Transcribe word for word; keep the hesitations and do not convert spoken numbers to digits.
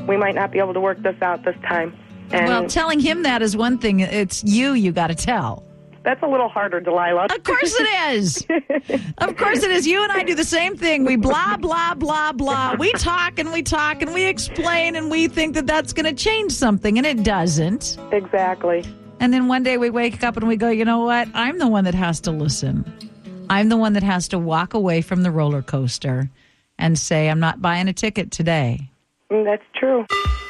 we might not be able to work this out this time. And well, telling him that is one thing. It's you you got to tell. that's a little harder, Delilah. Of course it is. Of course it is. You and I do the same thing. We blah, blah, blah, blah. We talk and we talk and we explain and we think that that's going to change something, and it doesn't. Exactly. And then one day we wake up and we go, you know what? I'm the one that has to listen. I'm the one that has to walk away from the roller coaster and say, I'm not buying a ticket today. Mm, that's true.